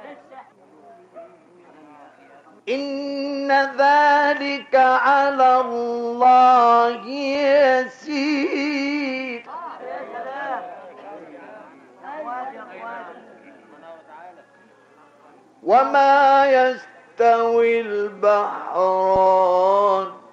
إن ذلك على الله يسير. وما يستوي البحران